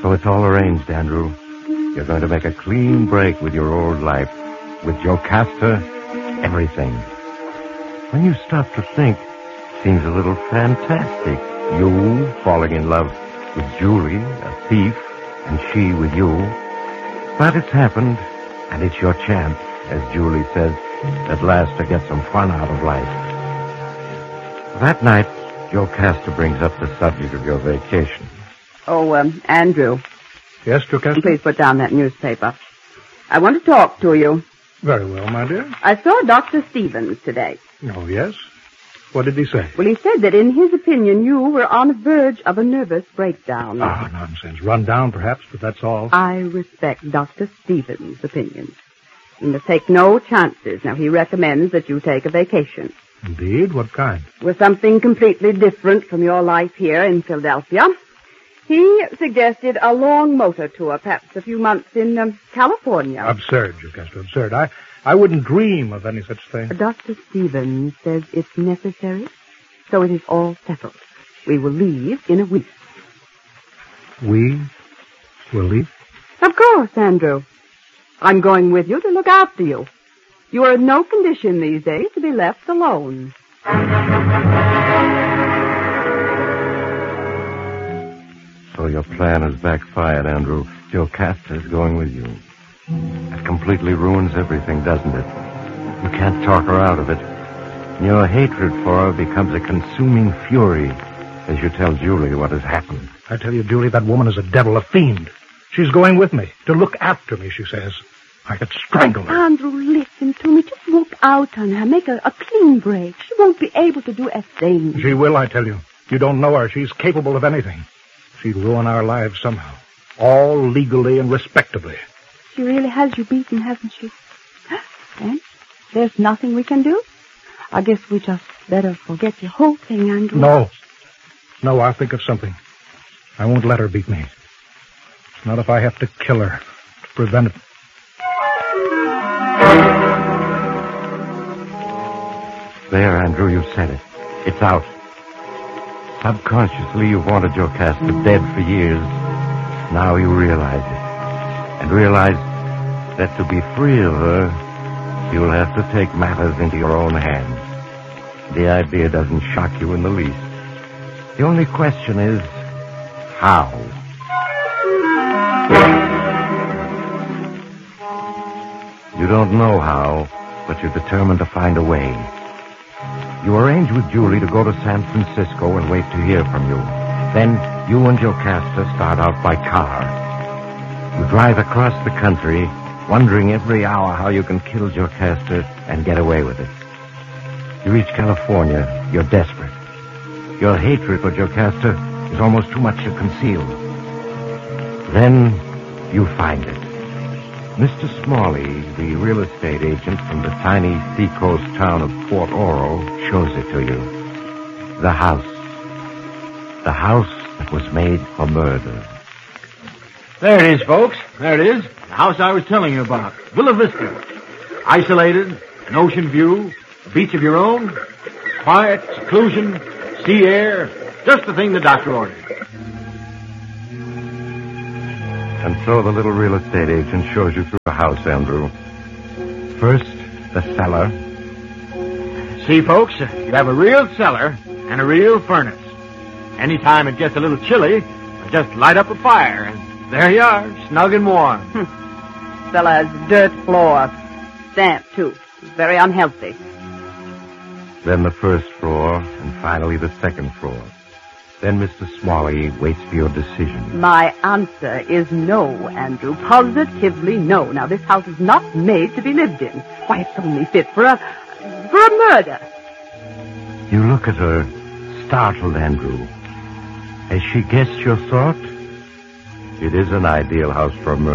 So it's all arranged, Andrew. You're going to make a clean break with your old life. With Jocasta, everything. When you stop to think, it seems a little fantastic. You falling in love with Julie, a thief, and she with you. But it's happened, and it's your chance, as Julie says, at last to get some fun out of life. That night, Jocasta brings up the subject of your vacation. Oh, Andrew. Yes, Jocasta? Please put down that newspaper. I want to talk to you. Very well, my dear. I saw Dr. Stevens today. Oh, yes? What did he say? Well, he said that in his opinion you were on the verge of a nervous breakdown. Ah, nonsense. Run down, perhaps, but that's all. I respect Dr. Stevens' opinions. You must take no chances. Now, he recommends that you take a vacation. Indeed? What kind? With something completely different from your life here in Philadelphia. He suggested a long motor tour, perhaps a few months in California. Absurd, Jocasta, absurd. I wouldn't dream of any such thing. Dr. Stevens says it's necessary, so it is all settled. We will leave in a week. We will leave? Of course, Andrew. I'm going with you to look after you. You are in no condition these days to be left alone. So your plan has backfired, Andrew. Jocasta is going with you. That completely ruins everything, doesn't it? You can't talk her out of it. Your hatred for her becomes a consuming fury as you tell Julie what has happened. I tell you, Julie, that woman is a devil, a fiend. She's going with me, to look after me, she says. I could strangle her. Andrew, listen to me. Just look out on her. Make a clean break. She won't be able to do a thing. She will, I tell you. You don't know her. She's capable of anything. She'd ruin our lives somehow. All legally and respectably. She really has you beaten, hasn't she? Then there's nothing we can do. I guess we just better forget the whole thing, Andrew. No, I'll think of something. I won't let her beat me. Not if I have to kill her to prevent it. There, Andrew, you said it. It's out. Subconsciously, you've wanted Jocasta dead for years. Now you realize it. And realize that to be free of her, you'll have to take matters into your own hands. The idea doesn't shock you in the least. The only question is, how? You don't know how, but you're determined to find a way. You arrange with Julie to go to San Francisco and wait to hear from you. Then you and Jocasta start out by car. You drive across the country, wondering every hour how you can kill Jocasta and get away with it. You reach California. You're desperate. Your hatred for Jocasta is almost too much to conceal. Then you find it. Mr. Smalley, the real estate agent from the tiny seacoast town of Port Oro, shows it to you. The house. The house that was made for murder. There it is, folks. There it is. The house I was telling you about. Villa Vista. Isolated, an ocean view, a beach of your own. Quiet, seclusion, sea air. Just the thing the doctor ordered. And so the little real estate agent shows you through the house, Andrew. First, the cellar. See, folks, you have a real cellar and a real furnace. Anytime it gets a little chilly, just light up a fire, and there you are, snug and warm. Cellar has dirt floor. Damp, too. Very unhealthy. Then the first floor, and finally the second floor. Then Mr. Smalley waits for your decision. My answer is no, Andrew. Positively no. Now, this house is not made to be lived in. Why, it's only fit for a murder. You look at her, startled, Andrew. Has she guessed your thought? It is an ideal house for a murder.